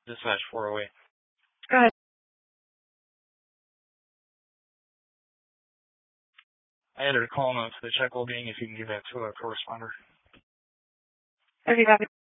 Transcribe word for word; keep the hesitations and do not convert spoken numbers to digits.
Dispatch four oh eight. Go ahead. I added a call note to the check well-being if you can give that to a corresponder. Okay, copy.